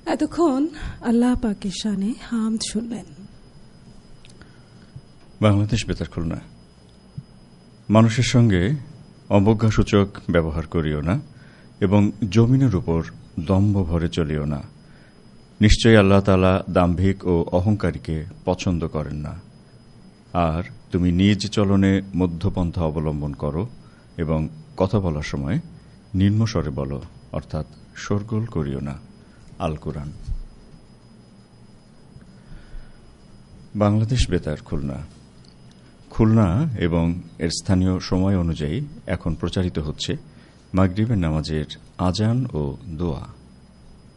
এতক্ষণ আল্লাহ পাকের শানে হামদ শুনলেন। বাংলাদেশ বেতার খুলনা। মানুষের সঙ্গে অবজ্ঞাসূচক ব্যবহার করিও না এবং জমিনের উপর দম্ভ ভরে চলিও না। নিশ্চয়ই আল্লাহ তাআলা দাম্ভিক ও অহংকারীকে পছন্দ করেন না। আর তুমি নিজ চলনে মধ্যপন্থা অবলম্বন করো এবং কথা বলার সময় নিম্নস্বরে বলো, অর্থাৎ শোরগোল করিও না। আল কুরআন। বাংলাদেশ বেতার খুলনা। খুলনা এবং এর স্থানীয় সময় অনুযায়ী এখন প্রচারিত হচ্ছে মাগরিবের নামাজের আজান ও দোয়া।